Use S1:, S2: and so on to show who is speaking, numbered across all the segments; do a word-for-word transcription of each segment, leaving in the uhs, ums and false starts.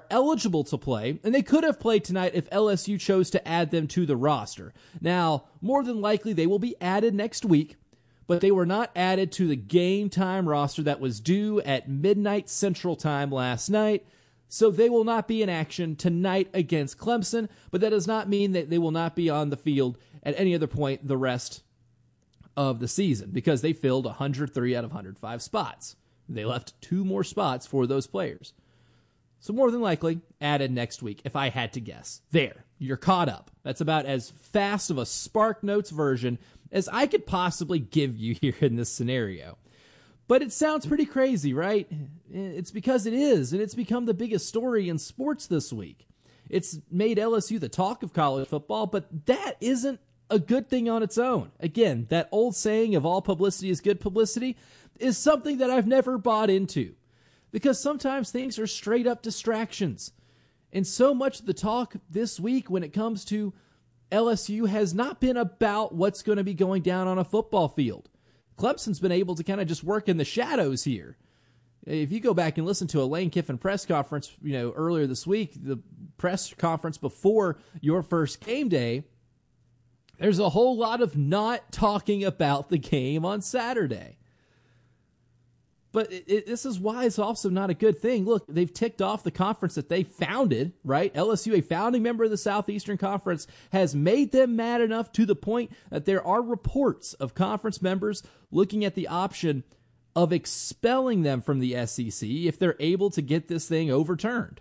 S1: eligible to play, and they could have played tonight if L S U chose to add them to the roster. Now, more than likely, they will be added next week, but they were not added to the game time roster that was due at midnight Central Time last night, so they will not be in action tonight against Clemson, but that does not mean that they will not be on the field at any other point the rest of the season, because they filled one hundred three out of one hundred five spots. They left two more spots for those players. So more than likely, added next week, if I had to guess. There, you're caught up. That's about as fast of a Spark Notes version as I could possibly give you here in this scenario. But it sounds pretty crazy, right? It's because it is, and it's become the biggest story in sports this week. It's made L S U the talk of college football, but that isn't a good thing on its own. Again, that old saying of all publicity is good publicity is something that I've never bought into, because sometimes things are straight up distractions. And so much of the talk this week when it comes to L S U has not been about what's going to be going down on a football field. Clemson's been able to kind of just work in the shadows here. If you go back and listen to a Lane Kiffin press conference, you know, earlier this week, the press conference before your first game day, there's a whole lot of not talking about the game on Saturday. But it, it, this is why it's also not a good thing. Look, they've ticked off the conference that they founded, right? L S U, a founding member of the Southeastern Conference, has made them mad enough to the point that there are reports of conference members looking at the option of expelling them from the S E C if they're able to get this thing overturned.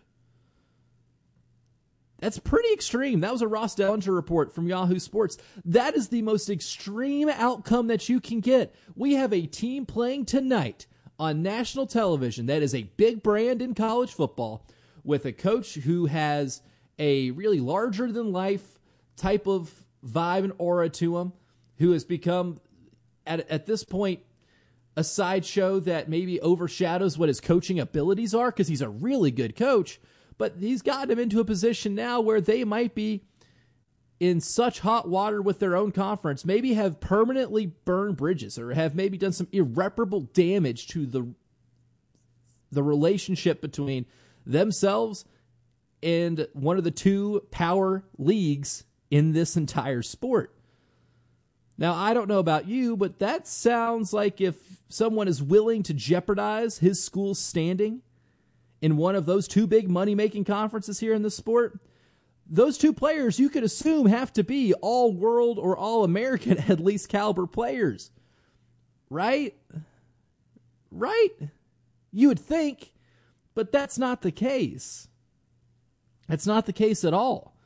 S1: That's pretty extreme. That was a Ross Dellinger report from Yahoo Sports. That is the most extreme outcome that you can get. We have a team playing tonight on national television that is a big brand in college football, with a coach who has a really larger-than-life type of vibe and aura to him, who has become, at, at this point, a sideshow that maybe overshadows what his coaching abilities are, because he's a really good coach, but he's gotten him into a position now where they might be in such hot water with their own conference, maybe have permanently burned bridges or have maybe done some irreparable damage to the the relationship between themselves and one of the two power leagues in this entire sport. Now, I don't know about you, but that sounds like if someone is willing to jeopardize his school's standing in one of those two big money-making conferences here in the sport, those two players, you could assume, have to be all-world or all-American at least caliber players. Right? Right? You would think, but that's not the case. That's not the case at all.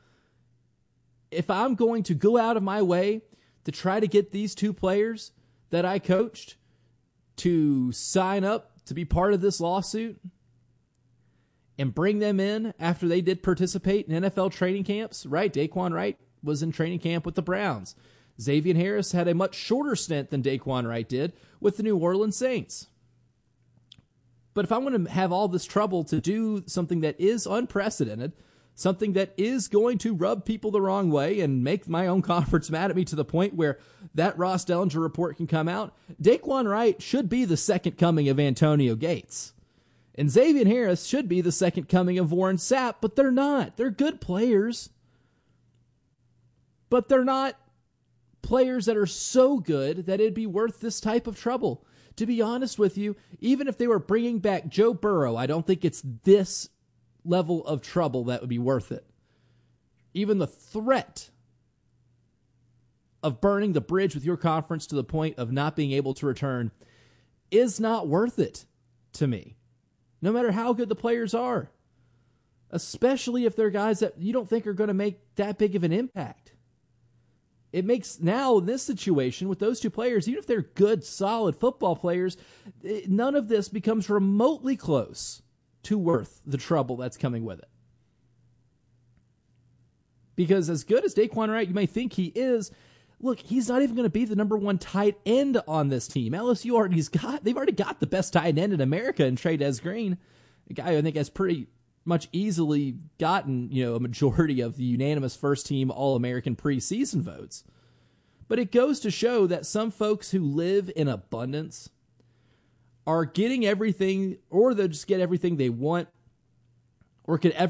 S1: If I'm going to go out of my way to try to get these two players that I coached to sign up to be part of this lawsuit and bring them in after they did participate in N F L training camps, right? Daquan Wright was in training camp with the Browns. Xavier Harris had a much shorter stint than Daquan Wright did with the New Orleans Saints. But if I want to have all this trouble to do something that is unprecedented, something that is going to rub people the wrong way and make my own conference mad at me to the point where that Ross Dellinger report can come out, Daquan Wright should be the second coming of Antonio Gates. And Xavier Harris should be the second coming of Warren Sapp, but they're not. They're good players. But they're not players that are so good that it'd be worth this type of trouble. To be honest with you, even if they were bringing back Joe Burrow, I don't think it's this level of trouble that would be worth it. Even the threat of burning the bridge with your conference to the point of not being able to return is not worth it to me. No matter how good the players are. Especially if they're guys that you don't think are going to make that big of an impact. It makes now, in this situation, with those two players, even if they're good, solid football players, none of this becomes remotely close to worth the trouble that's coming with it. Because as good as Daquan Wright you may think he is, look, he's not even going to be the number one tight end on this team. L S U already's got, they've already got the best tight end in America in Trey'Dez Green, a guy I think has pretty much easily gotten, you know, a majority of the unanimous first team All-American preseason votes. But it goes to show that some folks who live in abundance are getting everything, or they'll just get everything they want, or could ever